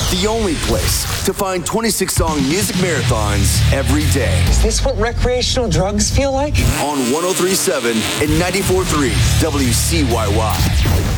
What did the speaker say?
the only place to find 26-song music marathons every day. Is this what recreational drugs feel like? On 103.7 and 94.3 WCYY.